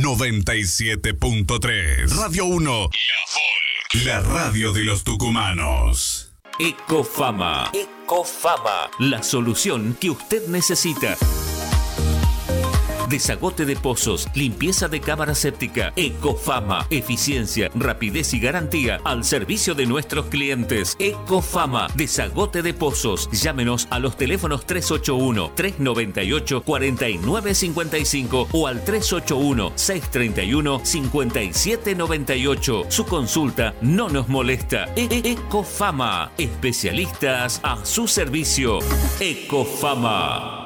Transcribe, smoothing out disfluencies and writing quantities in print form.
97.3. Radio 1. La radio de los tucumanos. Ecofama. Ecofama. La solución que usted necesita. Desagote de pozos, limpieza de cámara séptica. Ecofama. Eficiencia, rapidez y garantía al servicio de nuestros clientes. Ecofama. Desagote de pozos. Llámenos a los teléfonos 381-398-4955 o al 381-631-5798. Su consulta no nos molesta. Ecofama. Especialistas a su servicio. Ecofama.